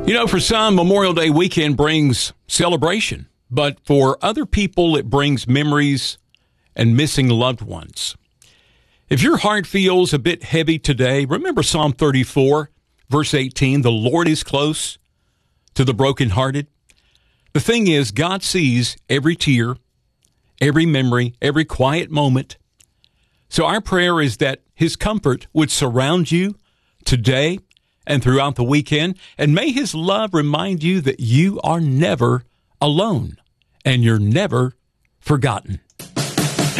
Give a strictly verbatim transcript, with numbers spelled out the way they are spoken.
You know, for some, Memorial Day weekend brings celebration, but for other people, it brings memories and missing loved ones. If your heart feels a bit heavy today, remember Psalm thirty-four, verse eighteen, the Lord is close to the brokenhearted. The thing is, God sees every tear, every memory, every quiet moment. So our prayer is that His comfort would surround you today and throughout the weekend, and may His love remind you that you are never alone and you're never forgotten.